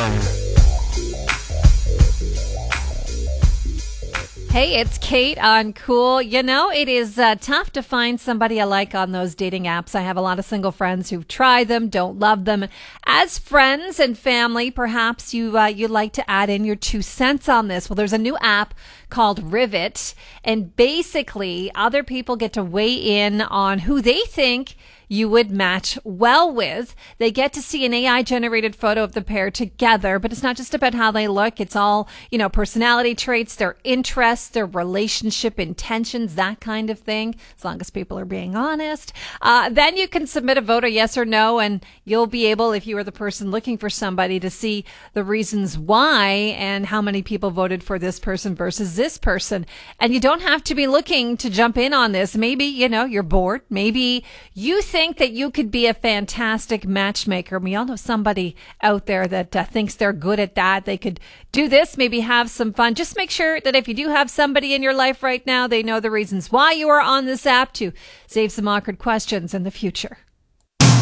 Hey, it's Kate on Cool. You know, it is tough to find somebody I like on those dating apps. I have a lot of single friends who've tried them, don't love them. As friends and family, perhaps you'd like to add in your 2 cents on this. Well, there's a new app called Rivet, and basically other people get to weigh in on who they think you would match well with. They get to see an AI generated photo of the pair together, but it's not just about how they look. It's all, personality traits, their interests, their relationship intentions, that kind of thing, as long as people are being honest. Then you can submit a vote, a yes or no, and you'll be able, if you are the person looking for somebody, to see the reasons why and how many people voted for this person versus this person. And you don't have to be looking to jump in on this. Maybe, you're bored. Maybe you think that you could be a fantastic matchmaker. We all know somebody out there that thinks they're good at that. They could do this, maybe have some fun. Just make sure that if you do have somebody in your life right now, they know the reasons why you are on this app to save some awkward questions in the future.